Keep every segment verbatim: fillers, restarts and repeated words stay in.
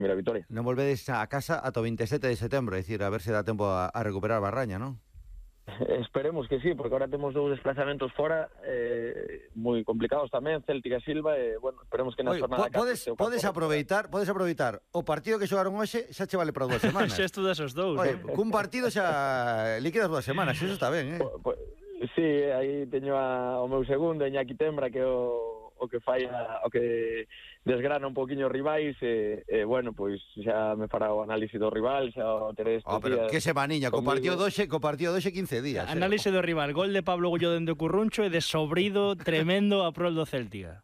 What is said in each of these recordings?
primeira vitoria. Non volvedes a casa ata o veintisiete de setembro, é dicir, a ver se dá tempo a, a recuperar Barraña, non? Esperemos que sí, porque ahora temos dous desplazamentos fora eh, moi complicados tamén, Céltica e Silva, e, eh, bueno, esperemos que na Oye, jornada... po, podes, podes aproveitar podes aproveitar o partido que xogaron hoxe, xa che vale para dúas semanas. Xa estudas os dous. Oye, cun partido xa liquidas dúas semanas, eso está ben, eh? Po, po, sí, aí teño a, o meu segundo, Iñaki Tembra, que é o, o que fai a, o que desgrana un poquinho os rivais, e, e bueno, pois xa me fará o análise do rival, xa o teré estes oh, pero días. Que semaniña, co partido doxe, co partido doxe quince días. Análise eh? do rival, gol de Pablo Gullo dende o Curruncho e de sobrido tremendo a prol do Céltica.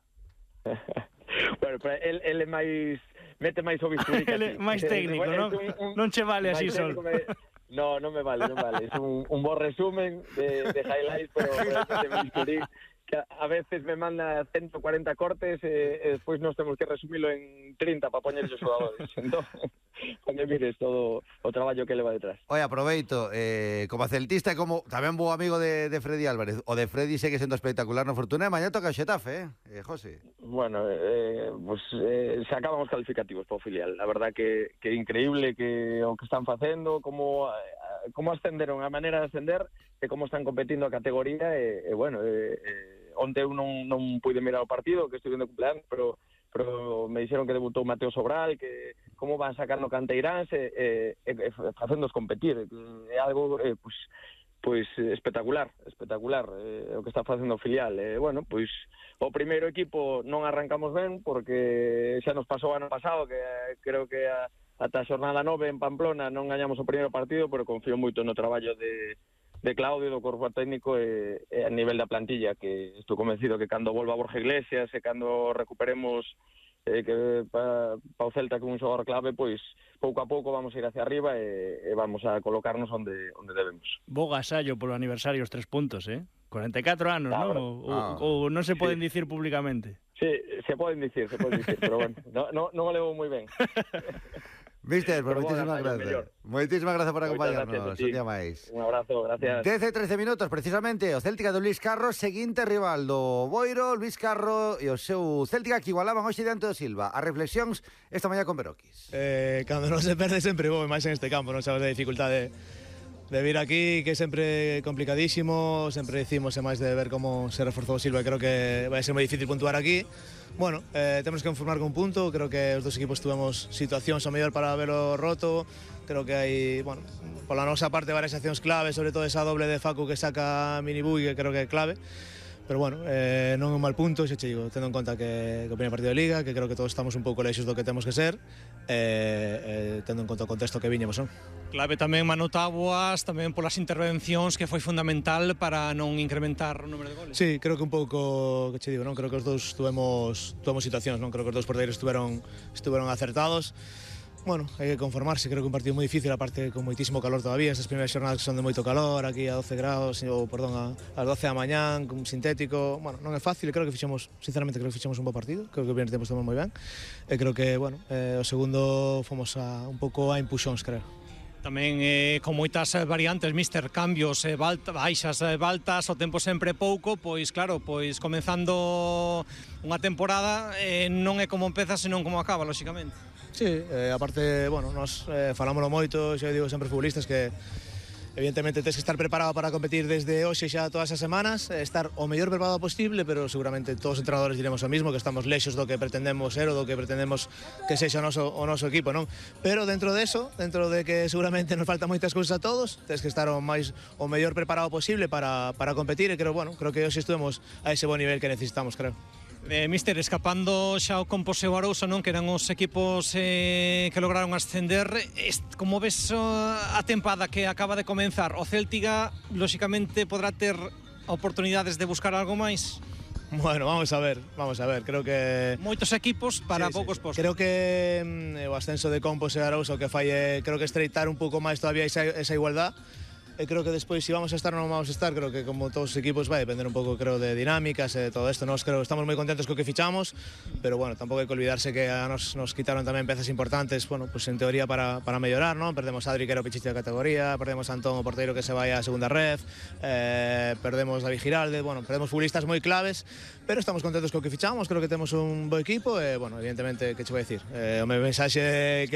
Bueno, pero el, el é máis mete máis o bisturí que Ele máis técnico, non? Non che vale así sol. Me... No, non me vale, non vale. É un, un bo resumen de, de highlights, pero realmente o bisturí que a veces me manda ciento cuarenta cortes e, e despois nos temos que resumilo en trinta para poñer os xogadores. Entón, onde mires todo o traballo que leva detrás. Oye, aproveito, eh, como celtista e como tamén bo amigo de, de Freddy Álvarez, o de Freddy segue sendo espectacular no Fortuna, e mañá toca o Xetafe, eh, eh José? Bueno, eh, pues eh, se acaban os calificativos para o filial. A verdad que, que é increíble que o que están facendo, como, eh, como ascenderon, a maneira de ascender, e como están competindo a categoría, e, e bueno, eh, eh, onte eu non, non pude mirar o partido, que estive vendo cumpleaños, pero pero me dixeron que debutou Mateo Sobral, que como van sacando canteiráns e, e, e facéndoos competir. É algo eh, pues, pues espectacular, espectacular eh, o que está facendo o filial. E, bueno, pois o primeiro equipo non arrancamos ben, porque xa nos pasou o ano pasado, que eh, creo que a, ata a xornada nove en Pamplona non gañamos o primeiro partido, pero confío moito no traballo de de Claudio, do corpo técnico e, e a nivel da plantilla, que estou convencido que cando volva Borja Iglesias e cando recuperemos eh, que pa, pa o Celta con un xogador clave, pois pouco a pouco vamos a ir hacia arriba e, e vamos a colocarnos onde onde debemos. Bo gasallo polo aniversario os tres puntos, eh? cuarenta e catro anos, claro. non? Ou, ah. ou non se poden sí. dicir públicamente. Sí, se poden dicir, se poden dicir, pero bueno, no, no, non o levo moi ben. Mister, por moitísimas gracias. Moitísimas gracias por acompañarnos. Un día máis. Un abrazo, gracias. dez e trece minutos, precisamente, o Céltica do Luís Carro, seguinte rival do Boiro, Luís Carro e o seu Céltica, que igualaban hoxe diante do Silva. As reflexións esta mañá con Beroquis. Eh, cando non se perde sempre bo, máis en este campo, non sabes a dificultade de vir aquí, que é sempre complicadísimo, sempre decimos, e máis de ver como se reforzou o Silva, creo que vai ser moi difícil puntuar aquí. Bueno, eh, temos que conformar con un punto, creo que os dos equipos tuvemos situacións ao mellor para verlo roto, creo que hai, bueno, pola nosa parte varias accións clave, sobre todo esa doble de Facu que saca Minibui, que creo que é clave. Pero bueno, eh, non é un mal punto, xe che digo, tendo en conta que, que o primeiro partido de Liga, que creo que todos estamos un pouco leixos do que temos que ser, eh, eh, tendo en conta o contexto que viñemos, non? Clave tamén Manu Taboas, tamén polas intervencións, que foi fundamental para non incrementar o número de goles. Sí, creo que un pouco, que che digo, non? Creo que os dous tuvemos, tuvemos situacións, non? Creo que os dous porteiros estuveron, estuveron acertados. Bueno, hai que conformarse, creo que un partido moi difícil, aparte con moitísimo calor todavía, estas primeiras xornadas que son de moito calor, aquí a doce graus, ou, perdón, a, a doce da mañán, con sintético, bueno, non é fácil, creo que fixemos, sinceramente, creo que fixemos un bo partido, creo que o primeiro tempo estamos moi ben, e creo que, bueno, eh, o segundo fomos a, un pouco a impuxóns, creo. Tamén eh, con moitas variantes, mister, cambios, eh, balta, baixas, eh, baltas, o tempo sempre pouco, pois claro, pois comenzando unha temporada eh, non é como empeza, senón como acaba, lóxicamente. Sí, eh, aparte, bueno, nos eh, falámoslo moito, xa digo sempre futbolistas que evidentemente tens que estar preparado para competir desde hoxe xa todas as semanas, estar o mellor preparado posible, pero seguramente todos os entrenadores diremos o mismo, que estamos lexos do que pretendemos ser ou do que pretendemos que sexa o noso, o noso equipo, non? Pero dentro de eso, dentro de que seguramente nos faltan moitas cousas a todos, tens que estar o máis o mellor preparado posible para, para competir, e creo, bueno, creo que hoxe estuvemos a ese bon nivel que necesitamos, creo. Eh, mister, escapando xa o Compos e o Arousa, non, que eran os equipos eh, que lograron ascender, est, como ves uh, a tempada que acaba de comenzar, o Céltica lóxicamente podrá ter oportunidades de buscar algo máis? Bueno, vamos a ver, vamos a ver, creo que... Moitos equipos para sí, poucos sí. postos. Creo que mm, o ascenso de Compos e Arousa o que fai é, creo que estreitar un pouco máis todavía esa, esa igualdad. e creo que despois si vamos a estar ou non vamos a estar, creo que como todos os equipos vai depender un pouco, creo, de dinámicas e todo isto. Nos creo estamos moi contentos co que fichamos, pero bueno, tampouco hai que olvidarse que a nos, nos quitaron tamén pezas importantes, bueno, pues en teoría para, para mellorar, non? Perdemos a Adri, que era o pichiche da categoría, perdemos a Antón, o porteiro, que se vai a segunda red, eh, perdemos a David Giralde, bueno, perdemos futbolistas moi claves, pero estamos contentos co que fichamos, creo que temos un bo equipo e, bueno, evidentemente, que che vou dicir, eh, o meu mensaxe que